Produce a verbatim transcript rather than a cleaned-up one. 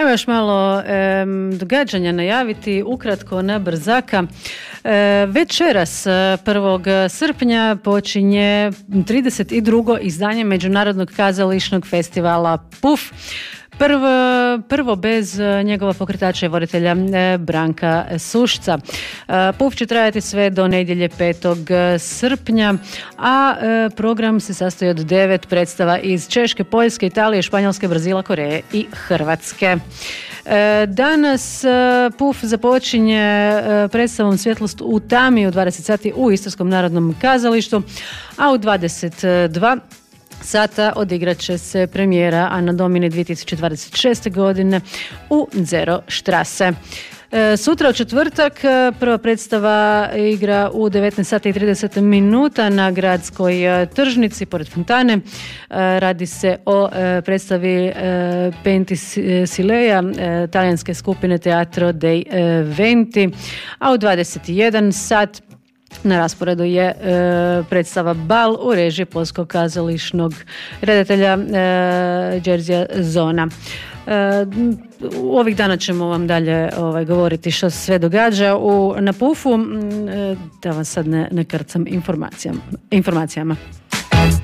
Evo još malo e, događanja najaviti, ukratko na brzaka. E, večeras prvog srpnja počinje trideset drugo izdanje Međunarodnog kazališnog festivala Puf. Prvo, prvo bez njegova pokretača i voditelja Branka Sušca. Puf će trajati sve do nedjelje petog srpnja, a program se sastoji od devet predstava iz Češke, Poljske, Italije, Španjolske, Brazila, Koreje i Hrvatske. Danas Puf započinje predstavom Svjetlost u tami u dvadeset sati u Istarskom narodnom kazalištu, a u dvadeset dva sata odigrat će se premijera Anno Domini dvije tisuće dvadeset šeste. godine u Zero Strasse. Sutra u četvrtak prva predstava igra u devetnaest sati i trideset minuta na gradskoj tržnici pored fontane. Radi se o predstavi Pentisileja talijanske skupine Teatro dei Venti, a u dvadeset jedan sat na rasporedu je e, predstava Bal u režiji poljskog kazališnog redatelja e, Jerzija Zona. E, u ovih dana ćemo vam dalje ovaj, govoriti što se sve događa u, na Pufu, e, da vam sad ne, ne krcam informacijama. informacijama.